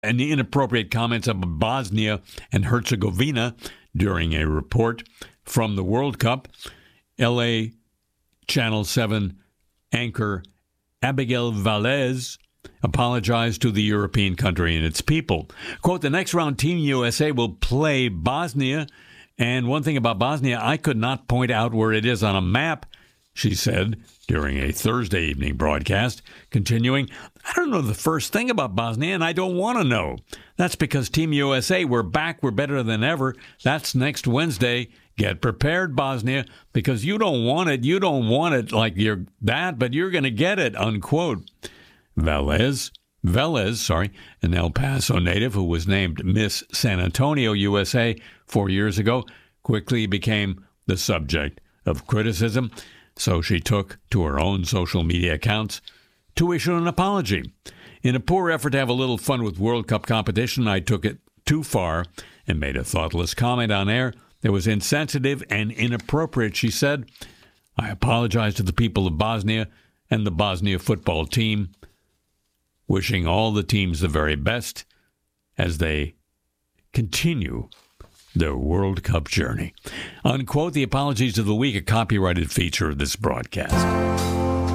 and the inappropriate comments about Bosnia and Herzegovina during a report from the World Cup. L.A. Channel 7 anchor Abigail Velez apologized to the European country and its people. Quote, the next round, Team USA will play Bosnia. And one thing about Bosnia, I could not point out where it is on a map, she said during a Thursday evening broadcast. Continuing, I don't know the first thing about Bosnia, and I don't want to know. That's because Team USA, we're back, we're better than ever. That's next Wednesday. Get prepared, Bosnia, because you don't want it. You don't want it like you're that, but you're going to get it, unquote. Velez, an El Paso native who was named Miss San Antonio, USA 4 years ago, quickly became the subject of criticism. So she took to her own social media accounts to issue an apology. In a poor effort to have a little fun with World Cup competition, I took it too far and made a thoughtless comment on air that was insensitive and inappropriate, she said. I apologize to the people of Bosnia and the Bosnia football team, wishing all the teams the very best as they continue their World Cup journey. Unquote, the apologies of the week, a copyrighted feature of this broadcast.